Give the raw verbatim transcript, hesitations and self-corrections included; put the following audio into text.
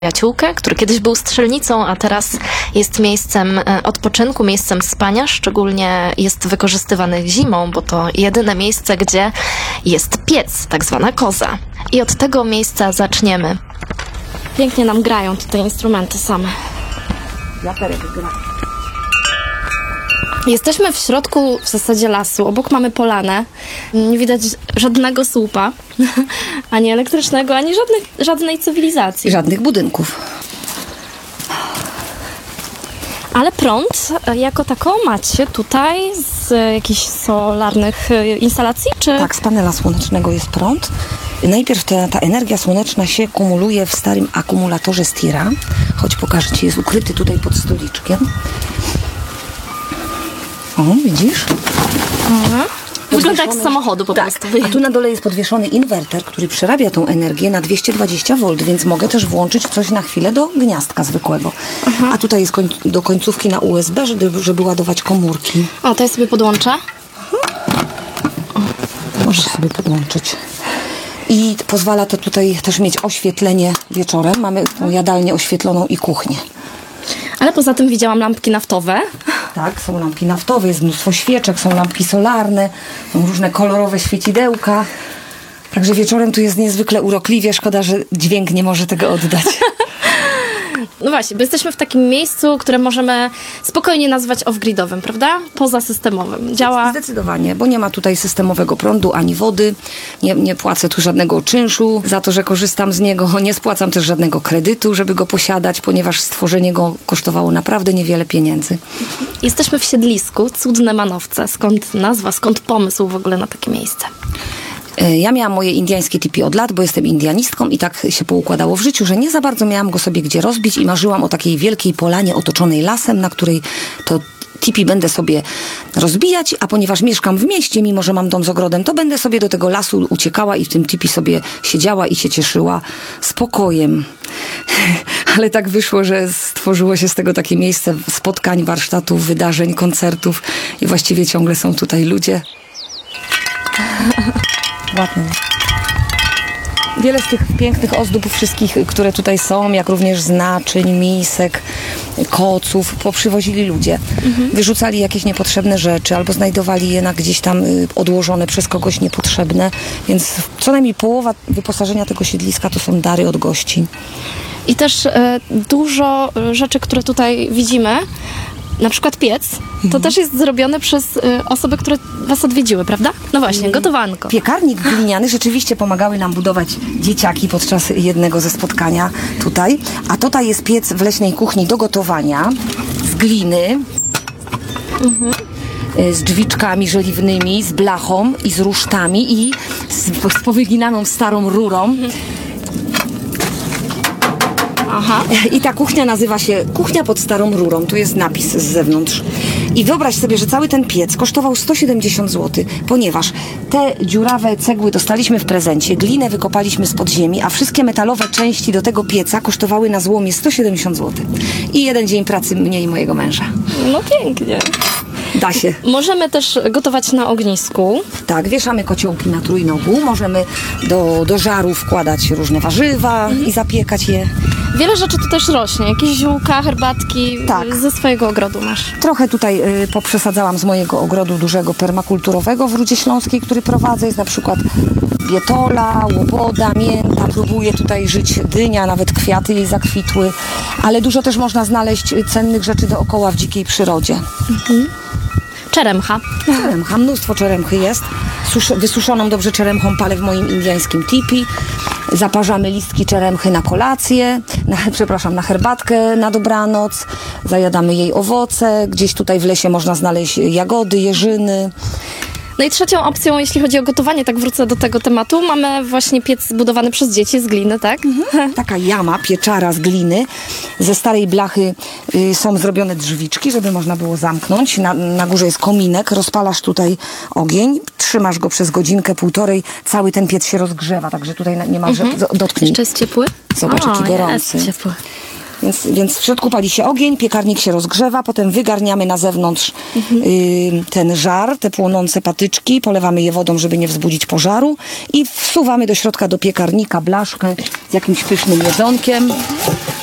Jaciółkę, który kiedyś był strzelnicą, a teraz jest miejscem odpoczynku, miejscem spania, szczególnie jest wykorzystywany zimą, bo to jedyne miejsce, gdzie jest piec, tak zwana koza. I od tego miejsca zaczniemy. Pięknie nam grają tutaj instrumenty same. Wiaterek gra. Jesteśmy w środku w zasadzie lasu. Obok mamy polanę. Nie widać żadnego słupa, ani elektrycznego, ani żadnych, żadnej cywilizacji. Żadnych budynków. Ale prąd jako tako macie tutaj z jakichś solarnych instalacji? Czy... Tak, z panela słonecznego jest prąd. Najpierw ta, ta energia słoneczna się kumuluje w starym akumulatorze z tira. Choć pokażę Ci, jest ukryty tutaj pod stoliczkiem. O, widzisz? Mhm. Wygląda jak z samochodu po tak. prostu. A tu na dole jest podwieszony inwerter, który przerabia tą energię na dwieście dwadzieścia wolt, więc mogę też włączyć coś na chwilę do gniazdka zwykłego. Mhm. A tutaj jest koń do końcówki na U S B, żeby, żeby ładować komórki. O, to ja sobie podłączę. Możesz sobie podłączyć. I pozwala to tutaj też mieć oświetlenie wieczorem. Mamy tą jadalnię oświetloną i kuchnię. Ale poza tym widziałam lampki naftowe. Tak, są lampki naftowe, jest mnóstwo świeczek, są lampki solarne, są różne kolorowe świecidełka. Także wieczorem tu jest niezwykle urokliwie. Szkoda, że dźwięk nie może tego oddać. No właśnie, bo jesteśmy w takim miejscu, które możemy spokojnie nazwać off-gridowym, prawda? Pozasystemowym. Działa... Zdecydowanie, bo nie ma tutaj systemowego prądu ani wody. Nie, nie płacę tu żadnego czynszu za to, że korzystam z niego. Nie spłacam też żadnego kredytu, żeby go posiadać, ponieważ stworzenie go kosztowało naprawdę niewiele pieniędzy. Jesteśmy w siedlisku, Cudne Manowce. Skąd nazwa, skąd pomysł w ogóle na takie miejsce? Ja miałam moje indiańskie tipi od lat, bo jestem indianistką i tak się poukładało w życiu, że nie za bardzo miałam go sobie gdzie rozbić i marzyłam o takiej wielkiej polanie otoczonej lasem, na której to tipi będę sobie rozbijać, a ponieważ mieszkam w mieście, mimo że mam dom z ogrodem, to będę sobie do tego lasu uciekała i w tym tipi sobie siedziała i się cieszyła spokojem. Ale tak wyszło, że stworzyło się z tego takie miejsce spotkań, warsztatów, wydarzeń, koncertów i właściwie ciągle są tutaj ludzie. Ładnie. Wiele z tych pięknych ozdób wszystkich, które tutaj są, jak również z naczyń, misek, koców, poprzywozili ludzie. Mhm. Wyrzucali jakieś niepotrzebne rzeczy albo znajdowali je na gdzieś tam odłożone przez kogoś niepotrzebne. Więc co najmniej połowa wyposażenia tego siedliska to są dary od gości. I też e, dużo rzeczy, które tutaj widzimy, na przykład piec, to mhm. też jest zrobione przez y, osoby, które was odwiedziły, prawda? No właśnie, I gotowanko. Piekarnik gliniany rzeczywiście pomagały nam budować dzieciaki podczas jednego ze spotkania tutaj. A tutaj jest piec w leśnej kuchni do gotowania z gliny, mhm. z drzwiczkami żeliwnymi, z blachą i z rusztami i z, z powyginaną starą rurą. Mhm. Aha. I ta kuchnia nazywa się Kuchnia pod starą rurą. Tu jest napis z zewnątrz. I wyobraź sobie, że cały ten piec kosztował sto siedemdziesiąt złotych, ponieważ te dziurawe cegły dostaliśmy w prezencie, glinę wykopaliśmy spod ziemi, a wszystkie metalowe części do tego pieca kosztowały na złomie sto siedemdziesiąt złotych. I jeden dzień pracy mnie i mojego męża. No pięknie. Da się. Możemy też gotować na ognisku. Tak, wieszamy kociołki na trójnogu. Możemy do, do żaru wkładać różne warzywa mhm. i zapiekać je. Wiele rzeczy tu też rośnie. Jakieś ziółka, herbatki tak. ze swojego ogrodu masz. Trochę tutaj y, poprzesadzałam z mojego ogrodu dużego permakulturowego w Rudzie Śląskiej, który prowadzę. Jest na przykład bietola, łoboda, mięta. Próbuję tutaj żyć dynia, nawet kwiaty jej zakwitły. Ale dużo też można znaleźć cennych rzeczy dookoła w dzikiej przyrodzie. Mhm. Czeremcha. Czeremcha, mnóstwo czeremchy jest. Susz, wysuszoną dobrze czeremchą palę w moim indiańskim tipi. Zaparzamy listki czeremchy na kolację, na, przepraszam, na herbatkę na dobranoc. Zajadamy jej owoce. Gdzieś tutaj w lesie można znaleźć jagody, jeżyny. No i trzecią opcją, jeśli chodzi o gotowanie, tak wrócę do tego tematu, mamy właśnie piec zbudowany przez dzieci z gliny, tak? Mhm. Taka jama, pieczara z gliny. Ze starej blachy y, są zrobione drzwiczki, żeby można było zamknąć. Na, na górze jest kominek, rozpalasz tutaj ogień, trzymasz go przez godzinkę, półtorej, cały ten piec się rozgrzewa, także tutaj niemalże mhm. dotknij. Jeszcze jest ciepły? Zobacz, o, jaki gorący. Jest ciepły. Więc, więc w środku pali się ogień, piekarnik się rozgrzewa, potem wygarniamy na zewnątrz mhm. y, ten żar, te płonące patyczki, polewamy je wodą, żeby nie wzbudzić pożaru i wsuwamy do środka do piekarnika blaszkę z jakimś pysznym jedzonkiem.